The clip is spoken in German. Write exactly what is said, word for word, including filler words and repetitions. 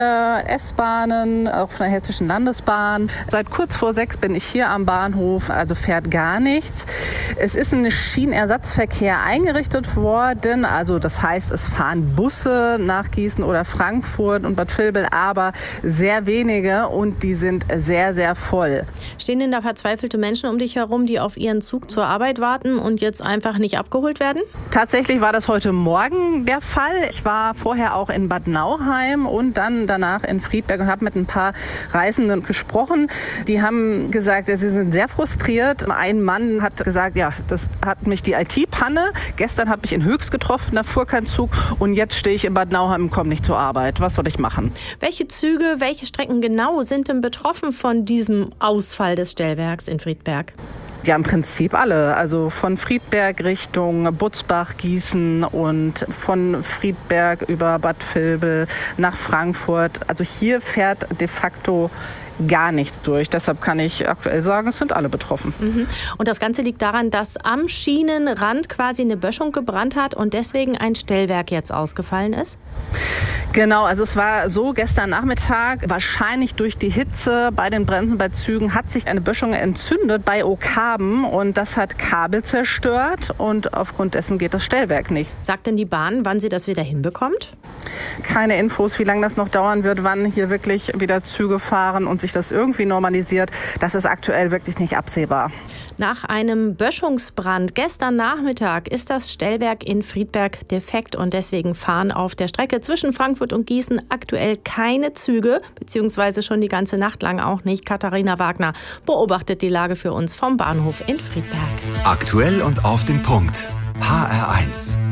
S-Bahnen, auch von der Hessischen Landesbahn. Seit kurz vor sechs bin ich hier am Bahnhof, also fährt gar nichts. Es ist ein Schienenersatzverkehr eingerichtet worden, also das heißt, es fahren Busse nach Gießen oder Frankfurt und Bad Vilbel, aber sehr wenige und die sind sehr, sehr voll. Stehen denn da verzweifelte Menschen um dich herum, die auf ihren Zug zur Arbeit warten und jetzt einfach nicht abgeholt werden? Tatsächlich war das heute Morgen der Fall. Ich war vorher auch in Bad Nauheim und dann danach in Friedberg und habe mit ein paar Reisenden gesprochen. Die haben gesagt, ja, sie sind sehr frustriert. Ein Mann hat gesagt, ja, das hat mich die I T-Panne. Gestern hat mich in Höchst getroffen, da fuhr kein Zug und jetzt stehe ich in Bad Nauheim und komme nicht zur Arbeit. Was soll ich machen? Welche Züge, welche Strecken genau sind denn betroffen von diesem Ausfall des Stellwerks in Friedberg? Ja, im Prinzip alle. Also von Friedberg Richtung Butzbach, Gießen und von Friedberg über Bad Vilbel nach Frankfurt. Also hier fährt de facto gar nichts durch. Deshalb kann ich aktuell sagen, es sind alle betroffen. Mhm. Und das Ganze liegt daran, dass am Schienenrand quasi eine Böschung gebrannt hat und deswegen ein Stellwerk jetzt ausgefallen ist? Genau, also es war so, gestern Nachmittag, wahrscheinlich durch die Hitze bei den Bremsen bei Zügen, hat sich eine Böschung entzündet bei Okaben und das hat Kabel zerstört und aufgrund dessen geht das Stellwerk nicht. Sagt denn die Bahn, wann sie das wieder hinbekommt? Keine Infos, wie lange das noch dauern wird, wann hier wirklich wieder Züge fahren und sich das irgendwie normalisiert. Das ist aktuell wirklich nicht absehbar. Nach einem Böschungsbrand gestern Nachmittag ist das Stellwerk in Friedberg defekt und deswegen fahren auf der Strecke zwischen Frankfurt und Gießen aktuell keine Züge, beziehungsweise schon die ganze Nacht lang auch nicht. Katharina Wagner beobachtet die Lage für uns vom Bahnhof in Friedberg. Aktuell und auf den Punkt. H R eins.